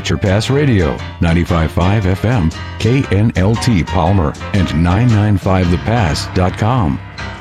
Hatcher Pass Radio, 95.5 FM, KNLT Palmer, and 995thepass.com.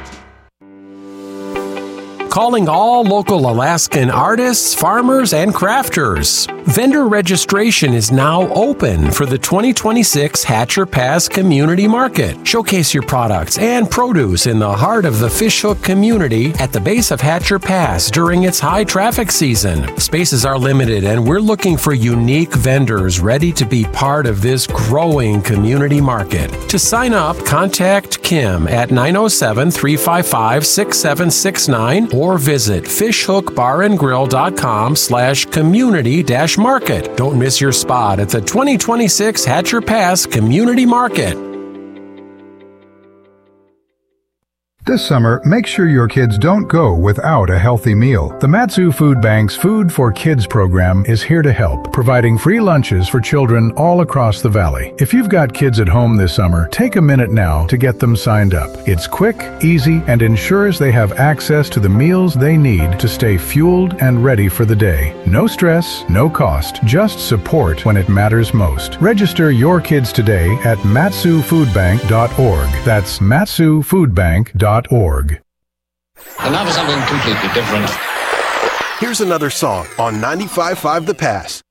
Calling all local Alaskan artists, farmers, and crafters. Vendor registration is now open for the 2026 Hatcher Pass Community Market. Showcase your products and produce in the heart of the Fishhook community at the base of Hatcher Pass during its high traffic season. Spaces are limited, and we're looking for unique vendors ready to be part of this growing community market. To sign up, contact Kim at 907-355-6769 or visit fishhookbarandgrill.com/community-market. Don't miss your spot at the 2026 Hatcher Pass Community Market. This summer, make sure your kids don't go without a healthy meal. The Mat-Su Food Bank's Food for Kids program is here to help, providing free lunches for children all across the valley. If you've got kids at home this summer, take a minute now to get them signed up. It's quick, easy, and ensures they have access to the meals they need to stay fueled and ready for the day. No stress, no cost, just support when it matters most. Register your kids today at matsufoodbank.org. That's matsufoodbank.org. And now for something completely different. Here's another song on 95.5 The Pass.